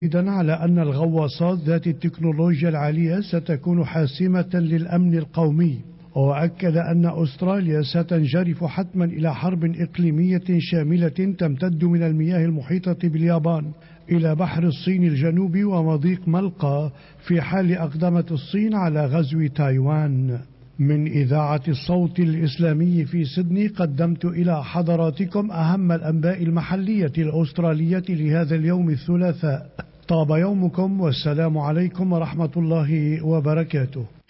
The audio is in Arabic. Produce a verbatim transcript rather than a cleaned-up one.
إذن على أن الغواصات ذات التكنولوجيا العالية ستكون حاسمة للأمن القومي، وأكد أن أستراليا ستنجرف حتما إلى حرب إقليمية شاملة تمتد من المياه المحيطة باليابان إلى بحر الصين الجنوبي ومضيق ملقا في حال أقدمت الصين على غزو تايوان. من إذاعة الصوت الإسلامي في سيدني قدمت إلى حضراتكم أهم الأنباء المحلية الأسترالية لهذا اليوم الثلاثاء. طاب يومكم والسلام عليكم ورحمة الله وبركاته.